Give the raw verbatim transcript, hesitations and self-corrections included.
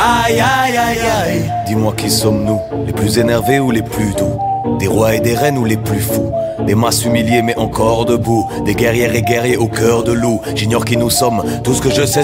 Aïe aïe aïe aïe. Dis-moi qui sommes-nous, les plus énervés ou les plus doux? Des rois et des reines ou les plus fous? Des masses humiliées mais encore debout, des guerrières et guerriers au cœur de loup. J'ignore qui nous sommes, tout ce que je sais